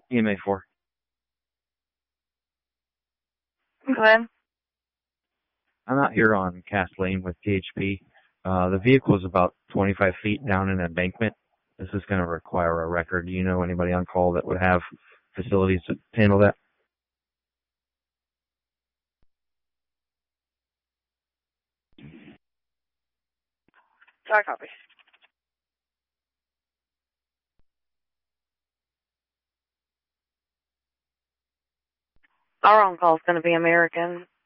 EMA 4. Go ahead. I'm out here on Cass Lane with PHP. The vehicle is about 25 feet down an embankment. This is going to require a record. Do you know anybody on call that would have facilities to handle that? Sorry, copy. Our on-call is going to be American.